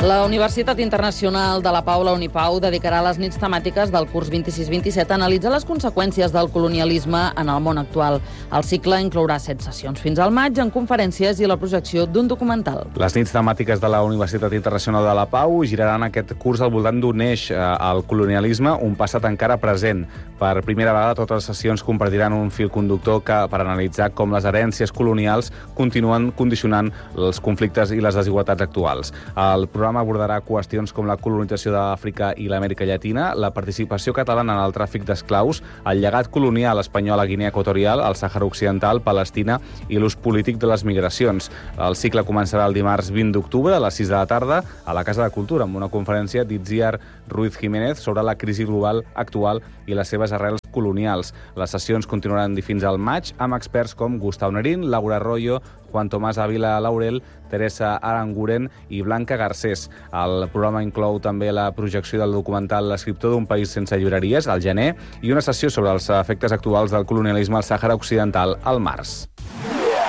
La Universitat Internacional de la Pau, la Unipau, dedicarà les nits temàtiques del curs 26-27 a analitzar les conseqüències del colonialisme en el món actual. El cicle inclourà 7 sessions fins al maig en conferències i la projecció d'un documental. Les nits temàtiques de la Universitat Internacional de la Pau giraran aquest curs al voltant d'un eix, el colonialisme, un passat encara present. Per primera vegada, totes les sessions compartiran un fil conductor per analitzar com les herències colonials continuen condicionant els conflictes i les desigualtats actuals. El programa abordarà qüestions com la colonització d'Àfrica i l'Amèrica Llatina, la participació catalana en el tràfic d'esclaus, el llegat colonial espanyol a Guinea Equatorial, el Sàhara Occidental, Palestina i l'ús polític de les migracions. El cicle començarà el dimarts 20 d'octubre a les 6 de la tarda a la Casa de Cultura amb una conferència d'Itziar Ruiz Jiménez sobre la crisi global actual i les seves arrels colonials. Les sessions continuaran fins al maig amb experts com Gustau Nerín, Laura Arroyo, Juan Tomás Ávila Laurel, Teresa Aranguren i Blanca Garcés. El programa inclou també la projecció del documental L'escriptor d'un país sense llibreries, al gener, i una sessió sobre els efectes actuals del colonialisme al Sàhara Occidental, al març.